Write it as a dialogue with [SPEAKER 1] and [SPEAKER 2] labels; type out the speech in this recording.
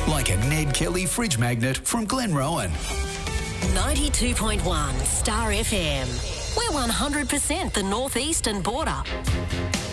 [SPEAKER 1] Like a Ned Kelly fridge magnet from Glenrowan.
[SPEAKER 2] 92.1 Star FM. We're 100% the northeastern border.